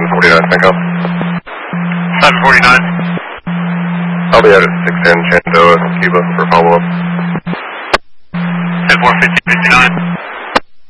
749, Cinco. 749. I'll be out at 610 Shenandoah, Cuba for follow-up. 10-4, 50-59.